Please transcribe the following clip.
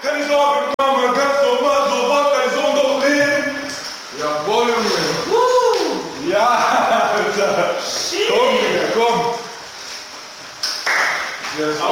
Geen zorgen, kan me best zo mazzel, wat hij zonder in. Ja, boy, jongen. Ja, kom, kom. Yes.